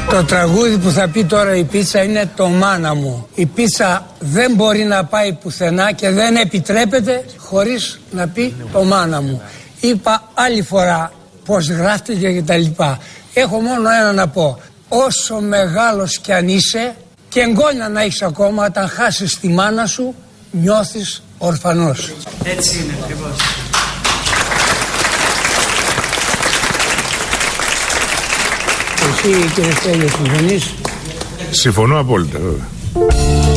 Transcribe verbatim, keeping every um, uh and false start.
Το τραγούδι που θα πει τώρα η πίτσα είναι το μάνα μου. Η πίτσα δεν μπορεί να πάει πουθενά και δεν επιτρέπεται χωρίς να πει το μάνα μου. Είπα άλλη φορά πως γράφτηκε και τα λοιπά. Έχω μόνο ένα να πω. Όσο μεγάλος κι αν είσαι και εγγόνια να έχεις ακόμα, όταν χάσεις τη μάνα σου νιώθεις ορφανός. Έτσι είναι ακριβώς. Εσύ κύριε Στέλιο συμφωνείς? Συμφωνώ απόλυτα βέβαια.